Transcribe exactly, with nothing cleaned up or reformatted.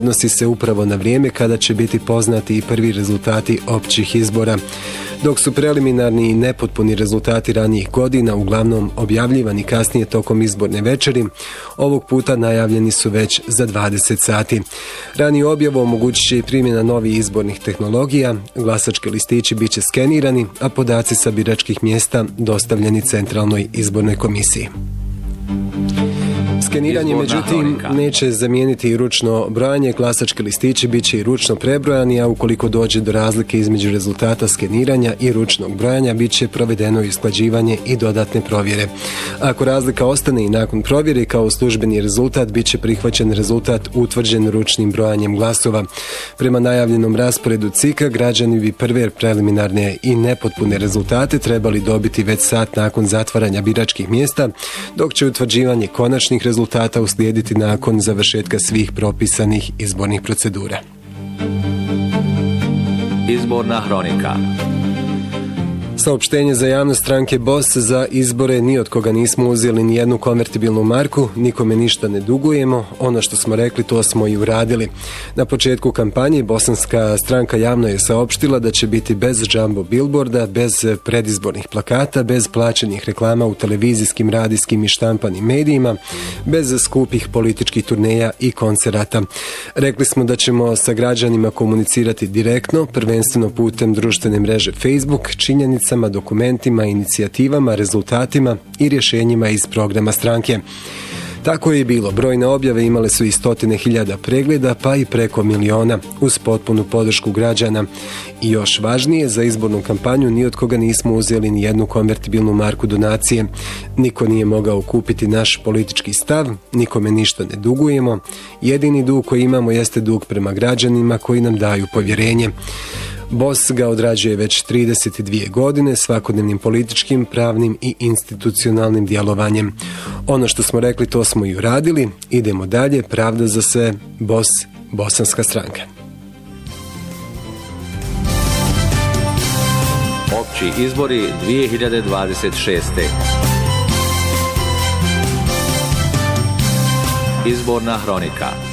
odnosi se upravo na vrijeme kada će biti poznati i prvi rezultati općih izbora. Dok su preliminarni i nepotpuni rezultati ranijih godina uglavnom objavljivani kasnije tokom izborne večeri, ovog puta najavljeni su već za dvadeset sati. Raniju objavu omogućit će i primjena novih izbornih tehnologija, glasački listići bit će skenirani, a podaci sa biračkih mjesta dostavljeni Centralnoj izbornoj komisiji. Skeniranje, međutim, neće zamijeniti i ručno brojanje, glasački listići bit će i ručno prebrojani, a ukoliko dođe do razlike između rezultata skeniranja i ručnog brojanja, bit će provedeno usklađivanje i dodatne provjere. Ako razlika ostane i nakon provjere, kao službeni rezultat, bit će prihvaćen rezultat utvrđen ručnim brojanjem glasova. Prema najavljenom rasporedu C I K-a, građani bi prve preliminarne i nepotpune rezultate trebali dobiti već sat nakon zatvaranja biračkih mjesta, dok će utvrđivanje konačnih rezultata rezultata uslijediti nakon završetka svih propisanih izbornih procedura. Izborna hronika. Saopštenje za javnost stranke B O S: za izbore ni od koga nismo uzeli ni jednu konvertibilnu marku, nikome ništa ne dugujemo, ono što smo rekli to smo i uradili. Na početku kampanje bosanska stranka javno je saopštila da će biti bez jumbo billboarda, bez predizbornih plakata, bez plaćenih reklama u televizijskim, radijskim i štampanim medijima, bez skupih političkih turneja i koncerata. Rekli smo da ćemo sa građanima komunicirati direktno, prvenstveno putem društvene mreže Facebook, činjenica, dokumentima, inicijativama, rezultatima i rješenjima iz programa stranke. Tako je i bilo. Brojne objave imale su i stotine hiljada pregleda, pa i preko miliona, uz potpunu podršku građana. I još važnije, za izbornu kampanju ni od koga nismo uzeli ni jednu konvertibilnu marku donacije. Niko nije mogao kupiti naš politički stav, nikome ništa ne dugujemo. Jedini dug koji imamo jeste dug prema građanima koji nam daju povjerenje. B O S ga odrađuje već trideset dvije godine svakodnevnim političkim, pravnim i institucionalnim djelovanjem. Ono što smo rekli to smo i uradili, idemo dalje, pravda za sve, B O S, bosanska stranka. Opći izbori dvije hiljade dvadeset šeste. Izborna hronika.